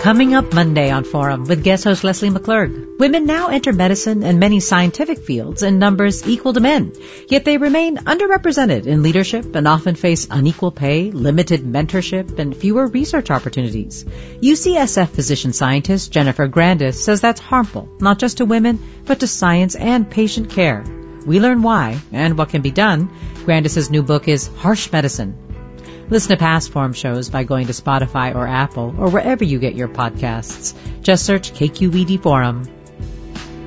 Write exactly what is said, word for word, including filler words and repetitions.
Coming up Monday on Forum with guest host Leslie McClurg. Women now enter medicine and many scientific fields in numbers equal to men, yet they remain underrepresented in leadership and often face unequal pay, limited mentorship, and fewer research opportunities. U C S F physician scientist Jennifer Grandis says that's harmful, not just to women, but to science and patient care. We learn why and what can be done. Grandis' new book is Harsh Medicine. Listen to past Forum shows by going to Spotify or Apple or wherever you get your podcasts. Just search K Q E D Forum.